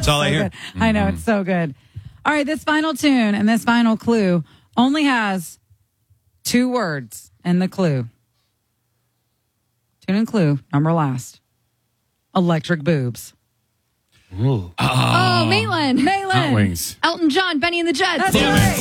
That's all I hear. Good. I know, it's so good. All right, this final tune and this final clue only has 2 words in the clue. Tune and clue, number last. Electric boobs. Ooh. Oh, Maitland. Hot Wings. Elton John, Benny and the Jets. That's right.